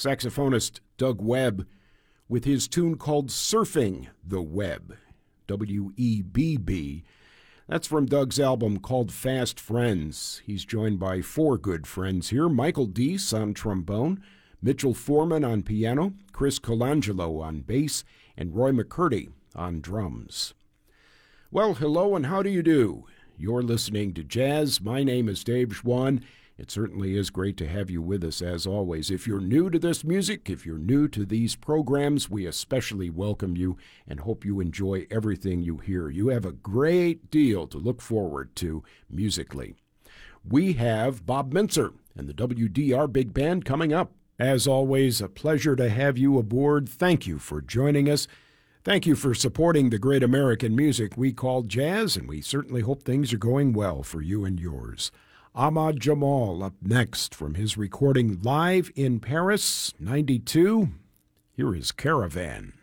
saxophonist Doug Webb with his tune called Surfing the Web, W-E-B-B. That's from Doug's album called Fast Friends. He's joined by four good friends here: Michael Deese on trombone, Mitchell Foreman on piano, Chris Colangelo on bass, and Roy McCurdy on drums. Well, hello and how do you do? You're listening to Jazz. My name is Dave Schwann. It certainly is great to have you with us, as always. If you're new to this music, if you're new to these programs, we especially welcome you and hope you enjoy everything you hear. You have a great deal to look forward to musically. We have Bob Mintzer and the WDR Big Band coming up. As always, a pleasure to have you aboard. Thank you for joining us. Thank you for supporting the great American music we call jazz, and we certainly hope things are going well for you and yours. Ahmad Jamal up next from his recording live in Paris, 92. Here is Caravan.